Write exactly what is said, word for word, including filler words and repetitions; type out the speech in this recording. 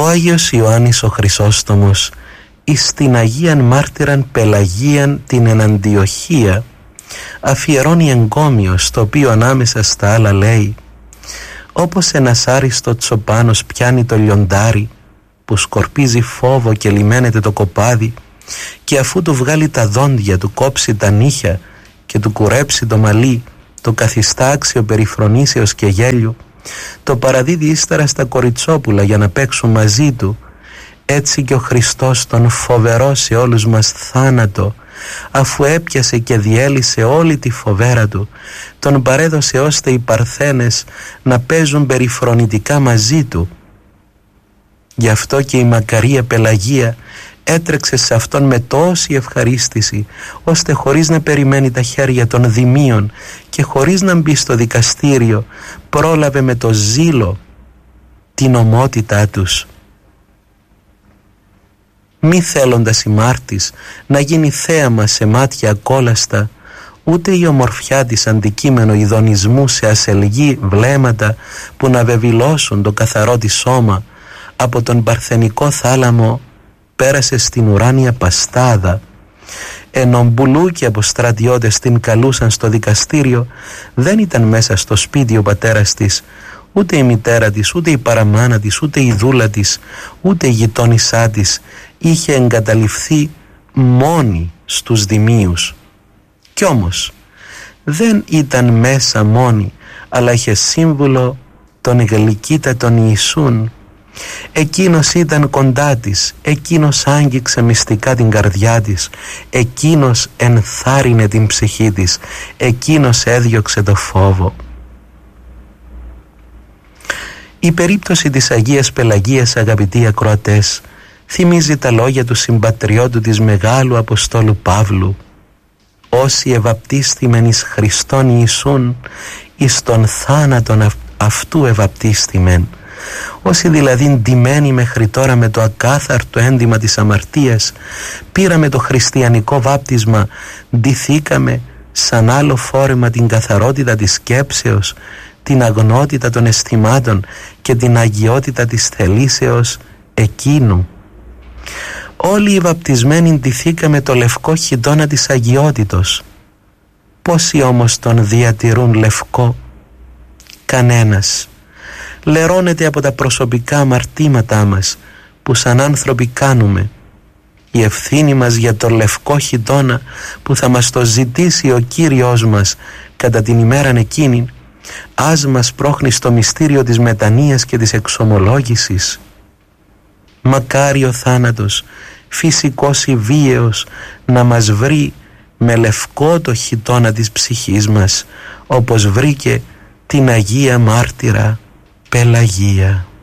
Άγιος Ιωάννης ο Χρυσόστομος εις την Αγίαν Μάρτυραν Πελαγίαν την εν Αντιοχία αφιερώνει εγκόμιο, στο οποίο ανάμεσα στα άλλα λέει: όπως ένας άριστο τσοπάνος πιάνει το λιοντάρι που σκορπίζει φόβο και λιμένεται το κοπάδι, και αφού του βγάλει τα δόντια, του κόψει τα νύχια και του κουρέψει το μαλλί, το καθιστά άξιο περιφρονήσεως και γέλιου, το παραδίδει ύστερα στα κοριτσόπουλα για να παίξουν μαζί του, έτσι και ο Χριστός τον φοβερό σε όλους μας θάνατο, αφού έπιασε και διέλυσε όλη τη φοβέρα του, τον παρέδωσε ώστε οι παρθένες να παίζουν περιφρονητικά μαζί του. Γι' αυτό και η μακαρία Πελαγία έτρεξε σε αυτόν με τόση ευχαρίστηση, ώστε χωρίς να περιμένει τα χέρια των δημίων και χωρίς να μπει στο δικαστήριο, πρόλαβε με το ζήλο την ομότητά τους. Μη θέλοντας η Μάρτης να γίνει θέαμα σε μάτια ακόλαστα, ούτε η ομορφιά της αντικείμενο ειδονισμού σε ασελγή βλέμματα που να βεβηλώσουν το καθαρό της σώμα, από τον παρθενικό θάλαμο πέρασε στην ουράνια παστάδα. Ενώ μπουλούκοι από στρατιώτες την καλούσαν στο δικαστήριο, δεν ήταν μέσα στο σπίτι ο πατέρας της, ούτε η μητέρα της, ούτε η παραμάνα της, ούτε η δούλα της, ούτε η γειτόνισσά της. Είχε εγκαταλειφθεί μόνη στους δημίους. Κι όμως δεν ήταν μέσα μόνη, αλλά είχε σύμβουλο τον γλυκύτατον Ιησούν. Εκείνος ήταν κοντά της, εκείνος άγγιξε μυστικά την καρδιά της, εκείνος ενθάρρυνε την ψυχή της, εκείνος έδιωξε το φόβο. Η περίπτωση της Αγίας Πελαγίας, αγαπητοί ακροατές, θυμίζει τα λόγια του συμπατριώτου της Μεγάλου Αποστόλου Παύλου: όσοι ευαπτίστημεν εις Χριστόν Ιησούν, εις τον θάνατον αυ- αυτού ευαπτίστημεν. Όσοι δηλαδή ντυμένοι μέχρι τώρα με το ακάθαρτο ένδυμα της αμαρτίας, πήραμε το χριστιανικό βάπτισμα, ντυθήκαμε σαν άλλο φόρεμα την καθαρότητα της σκέψεως, την αγνότητα των αισθημάτων και την αγιότητα της θελήσεως εκείνου. Όλοι οι βαπτισμένοι ντυθήκαμε το λευκό χιτώνα της αγιότητος. Πόσοι όμως τον διατηρούν λευκό? Κανένας. Λερώνεται από τα προσωπικά αμαρτήματά μας που σαν άνθρωποι κάνουμε. Η ευθύνη μας για το λευκό χιτώνα που θα μας το ζητήσει ο Κύριος μας κατά την ημέραν εκείνη, ας μας πρόχνει στο μυστήριο της μετανοίας και της εξομολόγησης. Μακάρι ο θάνατος, φυσικός ή βίαιος, να μας βρει με λευκό το χιτώνα της ψυχής μας, όπως βρήκε την Αγία Μάρτυρα Πελαγία.